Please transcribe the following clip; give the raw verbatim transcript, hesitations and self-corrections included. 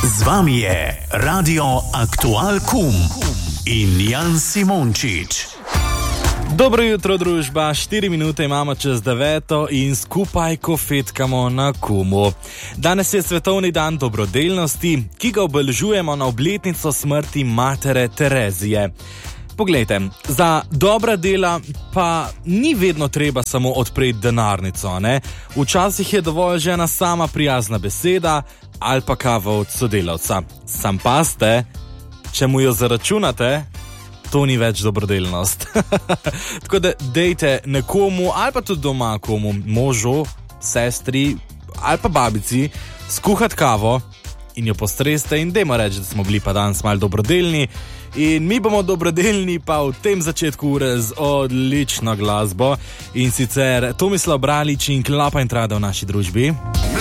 Z vami je Radio Aktual Kum in Jan Simončič. Dobro jutro, družba. Štiri minute imamo čez deveto in skupaj kofetkamo na Kumu. Danes je svetovni dan dobrodelnosti, ki ga obeležujemo na obletnico smrti matere Terezije. Poglejte, za dobra dela pa ni vedno treba samo odpreti denarnico, ne? Včasih je dovolj že ena sama prijazna beseda ali pa kava od sodelavca. Sam paste, če mu jo zaračunate, to ni več dobrodelnost. Tako da dejte nekomu ali pa tudi doma komu, možu, sestri ali pa babici, skuhati kavo in jo postreste in dajmo reči, da smo bili pa danes malo dobrodelni. In mi bomo dobrodelni pa v tem začetku ure z odlično glasbo in sicer Tomislav Bralič in Klapa in Trada v naši družbi.